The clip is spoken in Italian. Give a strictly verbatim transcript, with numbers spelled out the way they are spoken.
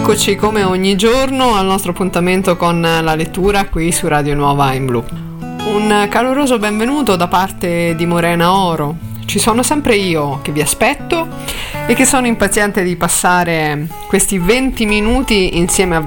Eccoci come ogni giorno al nostro appuntamento con la lettura qui su Radio Nuova in Blu. Un caloroso benvenuto da parte di Morena Oro. Ci sono sempre io che vi aspetto e che sono impaziente di passare questi venti minuti insieme a